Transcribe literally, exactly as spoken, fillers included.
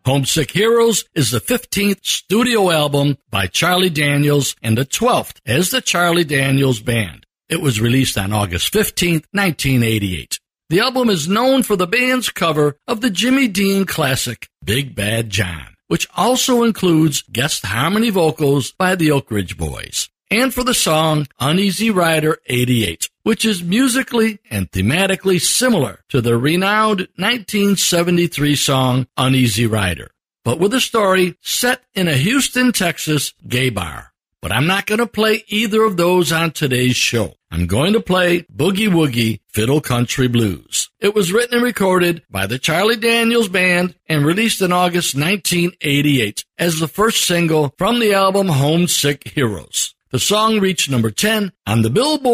Homesick Heroes is the fifteenth studio album by Charlie Daniels and the twelfth as the Charlie Daniels Band. It was released on August fifteenth, nineteen eighty-eight. The album is known for the band's cover of the Jimmy Dean classic, Big Bad John, which also includes guest harmony vocals by the Oak Ridge Boys, and for the song Uneasy Rider eighty-eight, which is musically and thematically similar to the renowned nineteen seventy-three song Uneasy Rider, but with a story set in a Houston, Texas gay bar. But I'm not going to play either of those on today's show. I'm going to play Boogie Woogie Fiddle Country Blues. It was written and recorded by the Charlie Daniels Band and released in August nineteen eighty-eight as the first single from the album Homesick Heroes. The song reached number ten on the Billboard